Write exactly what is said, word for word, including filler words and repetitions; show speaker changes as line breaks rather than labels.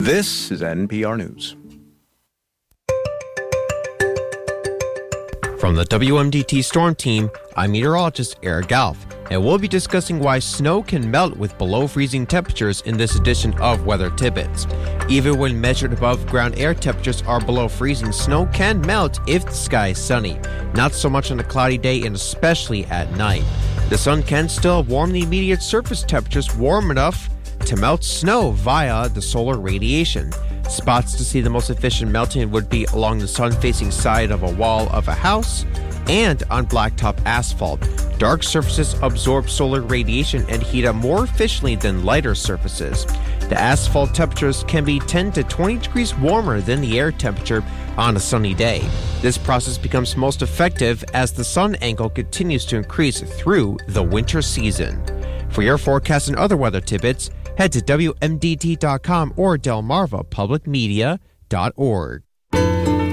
This is N P R News.
From the W M D T Storm Team, I'm meteorologist Eric Galf, and we'll be discussing why snow can melt with below freezing temperatures in this edition of Weather Tidbits. Even when measured above ground air temperatures are below freezing, snow can melt if the sky is sunny. Not so much on a cloudy day and especially at night. The sun can still warm the immediate surface temperatures warm enough to melt snow via the solar radiation. Spots to see the most efficient melting would be along the sun-facing side of a wall of a house and on blacktop asphalt. Dark surfaces absorb solar radiation and heat up more efficiently than lighter surfaces. The asphalt temperatures can be ten to twenty degrees warmer than the air temperature on a sunny day. This process becomes most effective as the sun angle continues to increase through the winter season. For your forecast and other weather tidbits, head to W M D T dot com or Delmarva Public Media dot org.